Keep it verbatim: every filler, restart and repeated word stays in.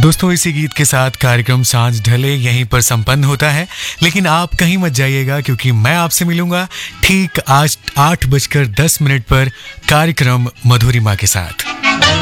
दोस्तों, इसी गीत के साथ कार्यक्रम सांझ ढले यहीं पर संपन्न होता है, लेकिन आप कहीं मत जाइएगा क्योंकि मैं आपसे मिलूंगा ठीक आज आठ बजकर दस मिनट पर कार्यक्रम मधुरिमा के साथ।